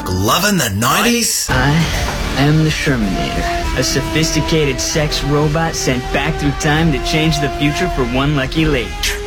loving the 90s? I am the Shermanator, a sophisticated sex robot sent back through time to change the future for one lucky lady.